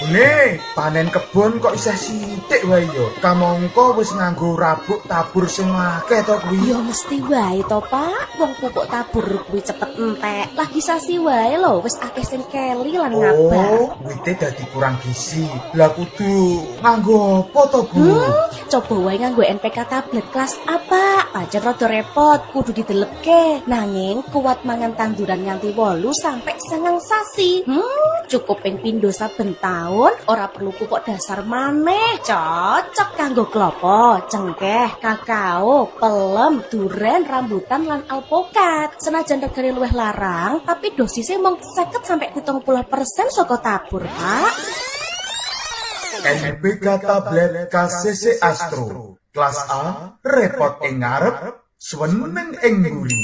Bune, panen kebon kok isih sithik wae yo. Kamangka wis nganggo rabuk tabur sing akeh to kuwi. Ya mesti wae to, Pak. Wong pupuk tabur kuwi cepet entek. Lagi sasi wae lho, wis akeh sing keli lan ngabar. Oh, wite dadi kurang gizi. Lah kudu nganggo apa to, Bu? Coba wae nganggo NPK tablet kelas apa? Pancen rada repot, kudu didelepke. Nanging kuat mangan tanduran nganti 8 sampai 9 sasi. Cukup ping pindho saben taun, ora perlu pupuk dasar maneh. Cocok kanggo klopo, cengkeh, kakao, pelem, duren, rambutan lan alpukat. Senajan regane luwih larang, tapi dosisnya mung 50 sampai 70% saka tabur, Pak. NPK tablet KCC Astro. Kelas A, repot ing ngarep, seneng ing mburi.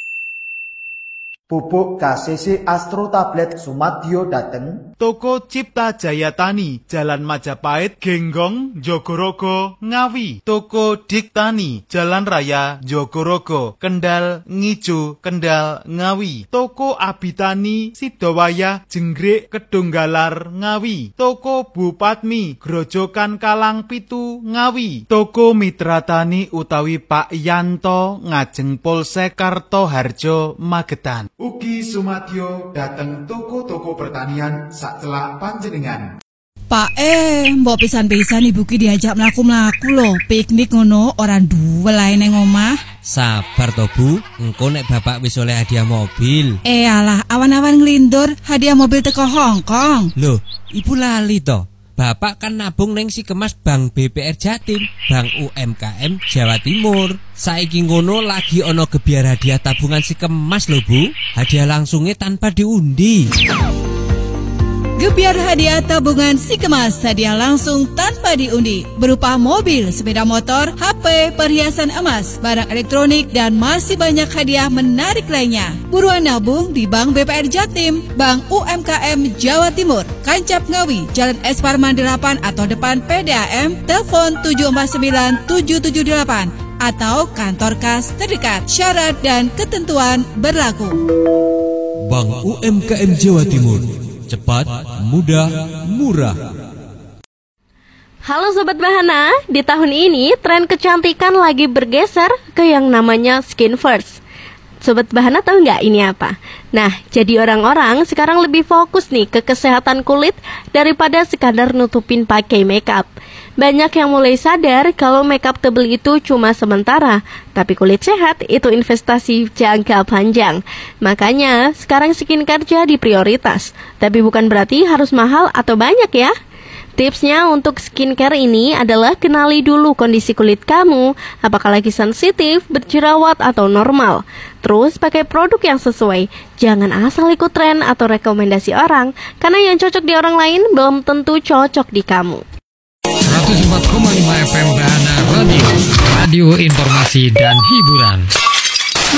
Pupuk KCC Astro Tablet Sumadyo dateng Toko Cipta Jaya Tani, Jalan Majapahit, Genggong, Jogorogo, Ngawi. Toko Diktani, Jalan Raya, Jogorogo, Kendal, Ngijo, Kendal, Ngawi. Toko Abitani, Sidowaya, Jenggrik, Kedunggalar, Ngawi. Toko Bupatmi, Grojogan Kalang Pitu, Ngawi. Toko Mitra Tani utawi Pak Yanto, Ngajeng Polsek Kartoharjo, Magetan. Ugi Sumadyo dateng toko-toko pertanian sacelak panjenengan. Pak mbok pisan-pisan ibu ki diajak mlaku-mlaku lho, piknik ngono ora duwe lae nang omah. Sabar to Bu, engko nek bapak wis oleh hadiah mobil. Alah, awan-awan nglindur hadiah mobil teko Hongkong. Loh, ibu lali to. Bapak kan nabung neng si kemas Bank BPR Jatim, Bank UMKM Jawa Timur. Saiki ngono lagi ono gebiar hadiah tabungan si kemas lho Bu. Hadiah langsungnya tanpa diundi. Gebiar hadiah tabungan si kemas, hadiah langsung tanpa diundi, berupa mobil, sepeda motor, HP, perhiasan emas, barang elektronik, dan masih banyak hadiah menarik lainnya. Buruan nabung di Bank BPR Jatim, Bank UMKM Jawa Timur, Kancap Ngawi, Jalan S. Parman 8 atau depan PDAM, telepon 749-778 atau kantor kas terdekat. Syarat dan ketentuan berlaku. Bank UMKM Jawa Timur, cepat, mudah, murah. Halo Sobat Bahana, di tahun ini tren kecantikan lagi bergeser ke yang namanya skin first. Sobat Bahana tahu nggak ini apa? Nah, jadi orang-orang sekarang lebih fokus nih ke kesehatan kulit daripada sekadar nutupin pakai makeup. Banyak yang mulai sadar kalau makeup tebal itu cuma sementara, tapi kulit sehat itu investasi jangka panjang. Makanya sekarang skincare jadi prioritas, tapi bukan berarti harus mahal atau banyak ya. Tipsnya untuk skincare ini adalah kenali dulu kondisi kulit kamu, apakah lagi sensitif, berjerawat atau normal. Terus pakai produk yang sesuai, jangan asal ikut tren atau rekomendasi orang, karena yang cocok di orang lain belum tentu cocok di kamu. 104,5 FM Bahana Radio, radio informasi dan hiburan.